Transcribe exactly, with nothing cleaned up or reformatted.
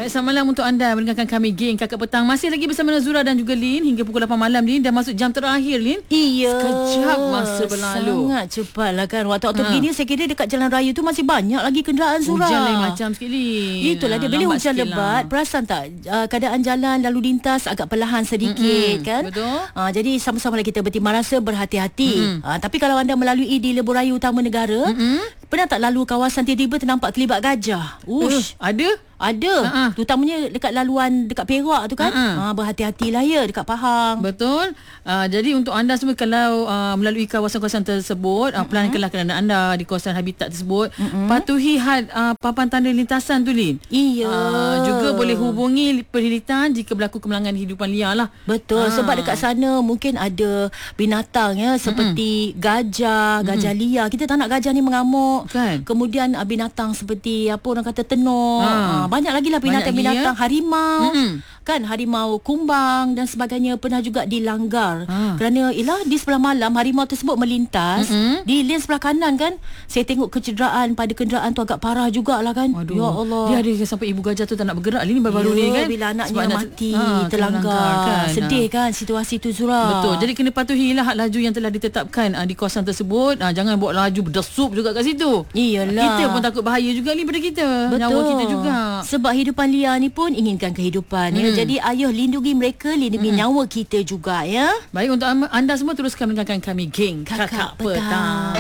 Baik, selamat malam untuk anda mendengarkan kami geng Kakak Petang. Masih lagi bersama Nazura dan juga Lin hingga pukul lapan malam. Lin dah masuk jam terakhir, Lin. Iya. Sekejap masa berlalu. Sangat cepat lah kan. Waktu-waktu Ha. begini saya kira dekat jalan raya tu masih banyak lagi kenderaan Zura. Hujan lain macam sikit, Lin. Itulah dia. Ha, Bila lambat hujan sikit lebat, lah. perasan tak uh, keadaan jalan lalu lintas agak perlahan sedikit. Mm-mm. Kan. Betul. Uh, jadi sama-sama lah kita bertimbang rasa berhati-hati. Mm-mm. Uh, tapi kalau anda melalui di lebuh raya utama negara, Mm-mm. pernah tak lalu kawasan tiba-tiba ternampak kelibat gajah? Ush. Uh, ada? Ada. Ha-ha. Terutamanya dekat laluan dekat Perak tu kan. Ha-ha. Ha, berhati-hatilah ya dekat Pahang. Betul. Uh, jadi untuk anda semua kalau uh, melalui kawasan-kawasan tersebut, uh, pelankanlah kenderaan anda di kawasan habitat tersebut. Mm-hmm. Patuhi had uh, papan tanda lintasan tu, Lin. Iya. Uh, juga boleh hubungi perkhidmatan jika berlaku kemalangan hidupan liar lah. Betul. Ha. Sebab dekat sana mungkin ada binatang ya seperti mm-hmm. gajah, gajah mm-hmm. liar. Kita tak nak gajah ni mengamuk. Kan? Kemudian uh, binatang seperti apa orang kata tenor. Ha. Uh, banyak lagi lah binatang-binatang, ya? harimau. Mm-mm. Kan, harimau kumbang dan sebagainya pernah juga dilanggar. Ha. Kerana ialah di sebelah malam harimau tersebut melintas. Mm-mm. Di lane sebelah kanan kan, saya tengok kecederaan pada kenderaan tu agak parah jugalah kan. Aduh. Ya Allah. Dia ada sampai ibu gajah tu tak nak bergerak ni baru-baru ya, ni kan. bila anaknya Sebab anak- mati, ha, terlanggar. kan. Sedih kan situasi tu, Zura. Betul. Jadi kena patuhilah had laju yang telah ditetapkan uh, di kawasan tersebut. Uh, jangan buat laju berdesup juga kat situ. Iyalah. Kita pun takut bahaya juga ni pada kita. Betul. Nyawa kita juga. Sebab hidupan liar ni pun inginkan kehidupan. Hmm. Ya. Jadi ayuh lindungi mereka, lindungi hmm. nyawa kita juga ya. Baik, untuk anda semua teruskan mendengarkan kami geng Kakak Kakak Petang. Petang.